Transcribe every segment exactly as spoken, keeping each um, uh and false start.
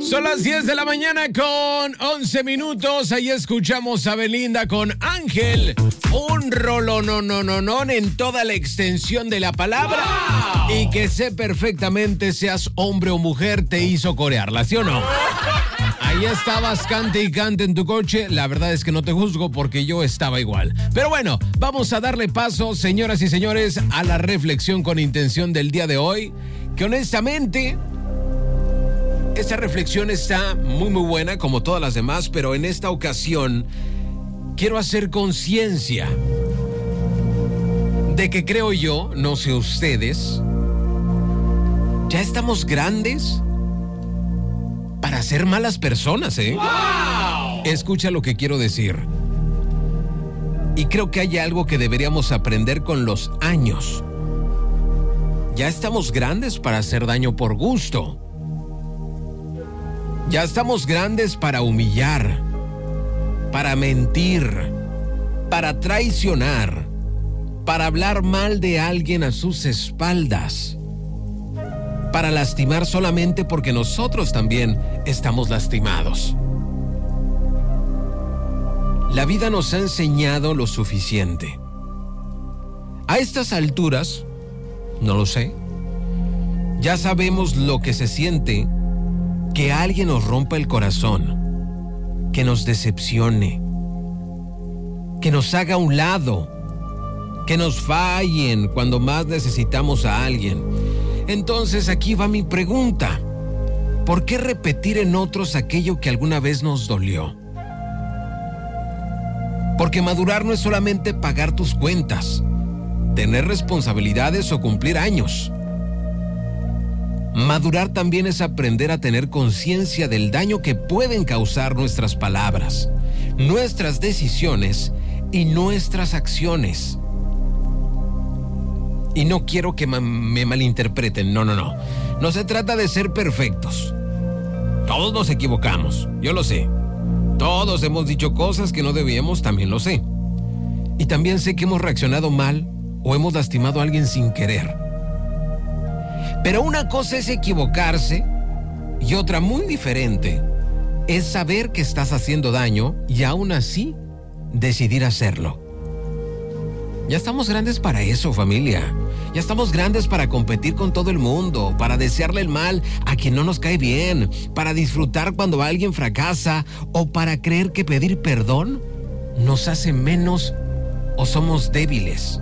Son las diez de la mañana con once minutos. Ahí escuchamos a Belinda con Ángel. Un rolononononón en toda la extensión de la palabra. ¡Wow! Y que sé perfectamente, seas hombre o mujer, te hizo corearla, ¿sí o no? Ahí estabas, cante y cante en tu coche. La verdad es que no te juzgo porque yo estaba igual. Pero bueno, vamos a darle paso, señoras y señores, a la reflexión con intención del día de hoy. Que honestamente, esta reflexión está muy muy buena como todas las demás, pero en esta ocasión quiero hacer conciencia de que creo yo, no sé ustedes, ya estamos grandes para ser malas personas, ¿eh? ¡Wow! Escucha lo que quiero decir. Y creo que hay algo que deberíamos aprender con los años. Ya estamos grandes para hacer daño por gusto. Ya estamos grandes para humillar, para mentir, para traicionar, para hablar mal de alguien a sus espaldas, para lastimar solamente porque nosotros también estamos lastimados. La vida nos ha enseñado lo suficiente. A estas alturas, no lo sé, ya sabemos lo que se siente que alguien nos rompa el corazón, que nos decepcione, que nos haga a un lado, que nos fallen cuando más necesitamos a alguien. Entonces aquí va mi pregunta: ¿por qué repetir en otros aquello que alguna vez nos dolió? Porque madurar no es solamente pagar tus cuentas, tener responsabilidades o cumplir años. Madurar también es aprender a tener conciencia del daño que pueden causar nuestras palabras, nuestras decisiones y nuestras acciones. Y no quiero que ma- me malinterpreten, no, no, no. No se trata de ser perfectos. Todos nos equivocamos, yo lo sé. Todos hemos dicho cosas que no debíamos, también lo sé. Y también sé que hemos reaccionado mal o hemos lastimado a alguien sin querer. Pero una cosa es equivocarse y otra muy diferente es saber que estás haciendo daño y aún así decidir hacerlo. Ya estamos grandes para eso, familia. Ya estamos grandes para competir con todo el mundo, para desearle el mal a quien no nos cae bien, para disfrutar cuando alguien fracasa o para creer que pedir perdón nos hace menos o somos débiles.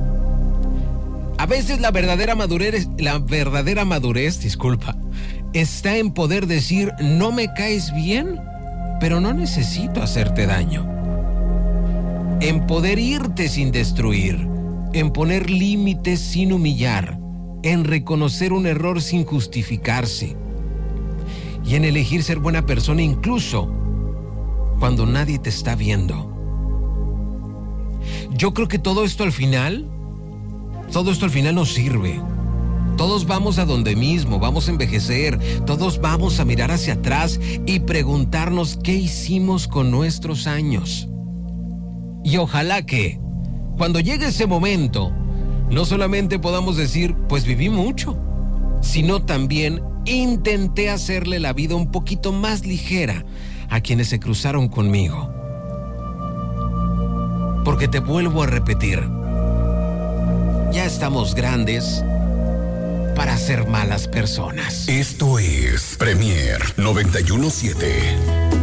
A veces la verdadera madurez, la verdadera madurez, disculpa, está en poder decir: no me caes bien, pero no necesito hacerte daño. En poder irte sin destruir, en poner límites sin humillar, en reconocer un error sin justificarse y en elegir ser buena persona incluso cuando nadie te está viendo. Yo creo que todo esto al final Todo esto al final nos sirve. Todos vamos a donde mismo, vamos a envejecer, todos vamos a mirar hacia atrás y preguntarnos qué hicimos con nuestros años. Y ojalá que, cuando llegue ese momento, no solamente podamos decir, pues viví mucho, sino también intenté hacerle la vida un poquito más ligera a quienes se cruzaron conmigo. Porque te vuelvo a repetir, ya estamos grandes para ser malas personas. Esto es Premier noventa y uno punto siete.